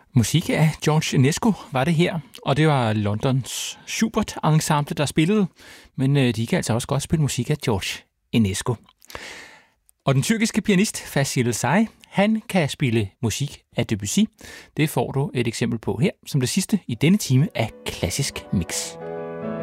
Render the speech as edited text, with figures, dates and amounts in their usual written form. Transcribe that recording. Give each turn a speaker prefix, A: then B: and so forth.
A: Musik af George Enescu var det her, og det var Londons Schubert Ensemble, der spillede, men de kan altså også godt spille musik af George Enescu. Og den tyrkiske pianist Fasil Say, han kan spille musik af Debussy. Det får du et eksempel på her, som det sidste i denne time af Klassisk Mix.